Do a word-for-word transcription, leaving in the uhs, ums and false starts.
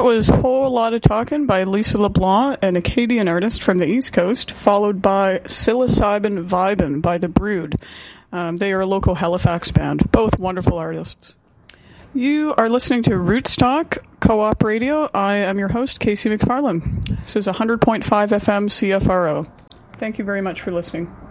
That was Whole Lotta Talkin' by Lisa LeBlanc, an Acadian artist from the East Coast, followed by Psilocybin Vibin' by The Brood. Um, they are a local Halifax band, both wonderful artists. You are listening to Rootstock Co-op Radio. I am your host, Casey McFarlane. This is one hundred point five F M C F R O. Thank you very much for listening.